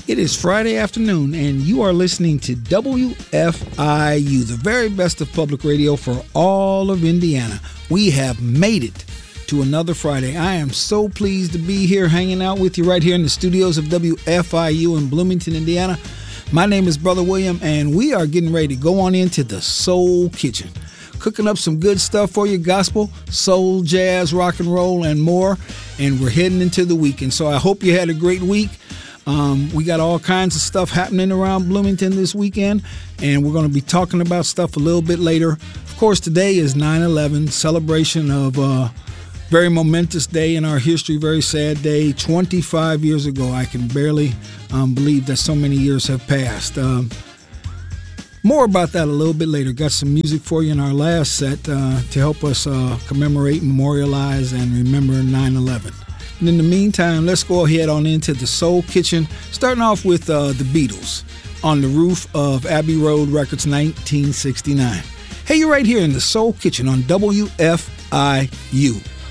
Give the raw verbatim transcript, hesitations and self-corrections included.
It is Friday afternoon, and you are listening to W F I U, the very best of public radio for all of Indiana. We have made it to another Friday. I am so pleased to be here hanging out with you right here in the studios of W F I U in Bloomington, Indiana. My name is Brother William, and we are getting ready to go on into the Soul Kitchen. Cooking up some good stuff for you, gospel, soul, jazz, rock and roll, and more. And we're heading into the weekend. So I hope you had a great week. Um, we got all kinds of stuff happening around Bloomington this weekend, and we're going to be talking about stuff a little bit later. Of course, today is nine eleven, celebration of a very momentous day in our history, very sad day. twenty-five years ago, I can barely um, believe that so many years have passed. Um, more about that a little bit later. Got some music for you in our last set uh, to help us uh, commemorate, memorialize, and remember nine eleven. And in the meantime, let's go ahead on into the Soul Kitchen, starting off with uh, the Beatles, On the Roof of Abbey Road Records, nineteen sixty-nine. Hey, you're right here in the Soul Kitchen on W F I U.